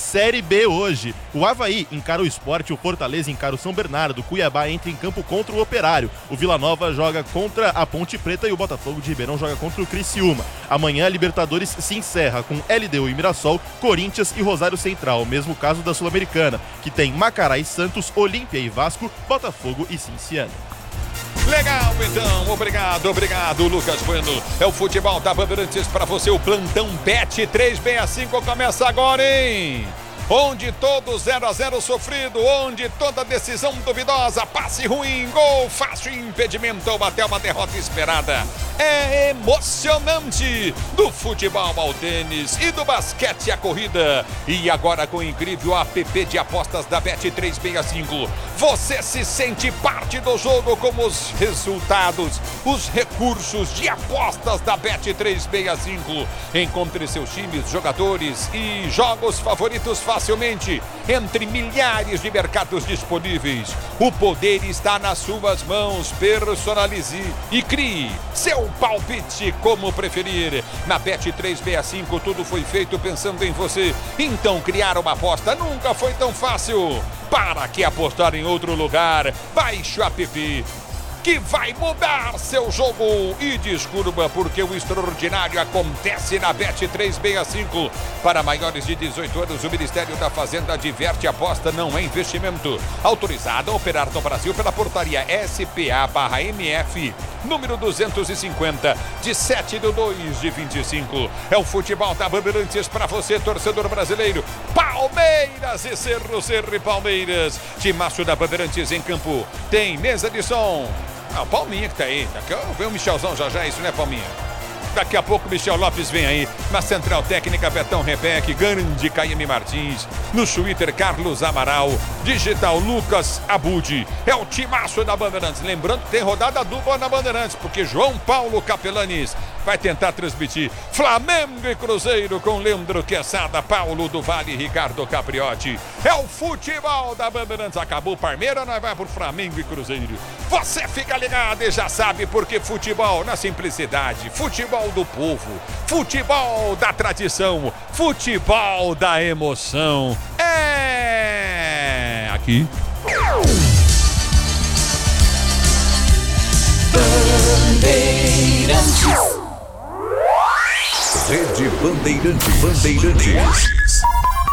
Série B hoje. O Avaí encara o Sport, o Fortaleza encara o São Bernardo, o Cuiabá entra em campo contra o Operário, o Vila Nova joga contra a Ponte Preta e o Botafogo de Ribeirão joga contra o Criciúma. Amanhã a Libertadores se encerra com LDU e Mirassol, Corinthians e Rosário Central, mesmo caso da Sul-Americana, que tem Macará e Santos, Olímpia e Vasco, Botafogo e Cinciano. Legal, então, obrigado, Lucas Bueno. É o futebol da Bandeirantes para você, o plantão Bet 365 começa agora, hein? Onde todo 0-0 sofrido, onde toda decisão duvidosa, passe ruim, gol fácil, impedimento ou até uma derrota esperada. É emocionante do futebol ao tênis e do basquete à corrida. E agora com o incrível app de apostas da Bet365, você se sente parte do jogo com os resultados, os recursos de apostas da Bet365. Encontre seus times, jogadores e jogos favoritos facilmente entre milhares de mercados disponíveis. O poder está nas suas mãos. Personalize e crie seu palpite como preferir. Na Bet365 tudo foi feito pensando em você. Então criar uma aposta nunca foi tão fácil. Para que apostar em outro lugar? Baixe o app que vai mudar seu jogo. E descubra porque o extraordinário acontece na Bet365. Para maiores de 18 anos, o Ministério da Fazenda adverte: aposta não é investimento. Autorizado a operar no Brasil pela portaria SPA/MF, número 250, de 7/2/25. É o futebol da Bandeirantes para você, torcedor brasileiro. Palmeiras e Cerro e Palmeiras. Timaço da Bandeirantes em campo. Tem mesa de som. Ah, o Palminha que tá aí. Daqui vem o Michelzão já, isso, né, Palminha? Daqui a pouco o Michel Lopes vem aí. Na central técnica, Betão Rebeck, grande Caíme Martins. No Twitter, Carlos Amaral. Digital, Lucas Abud. É o timaço da Bandeirantes. Lembrando que tem rodada dupla na Bandeirantes, porque João Paulo Capelanes vai tentar transmitir Flamengo e Cruzeiro com Leandro Quesada, Paulo do Vale e Ricardo Capriotti. É o futebol da Bandeirantes. Acabou o Parmeira, nós vai por Flamengo e Cruzeiro. Você fica ligado e já sabe, porque futebol na simplicidade, futebol do povo, futebol da tradição, futebol da emoção. É aqui. Bandeirantes. Rede Bandeirantes.